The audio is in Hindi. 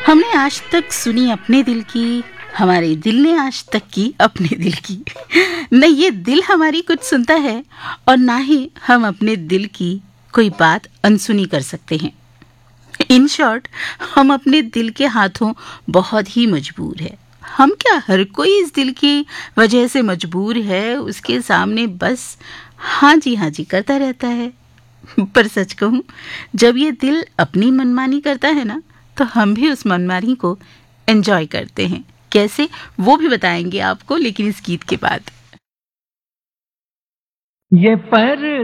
हमने आज तक सुनी अपने दिल की, हमारे दिल ने आज तक की अपने दिल की। न ये दिल हमारी कुछ सुनता है और ना ही हम अपने दिल की कोई बात अनसुनी कर सकते हैं। इन शॉर्ट, हम अपने दिल के हाथों बहुत ही मजबूर है। हम क्या, हर कोई इस दिल की वजह से मजबूर है, उसके सामने बस हाँ जी करता रहता है। पर सच कहूं, जब ये दिल अपनी मनमानी करता है ना, तो हम भी उस मनमानी को एंजॉय करते हैं। कैसे, वो भी बताएंगे आपको, लेकिन इस गीत के बाद। ये पर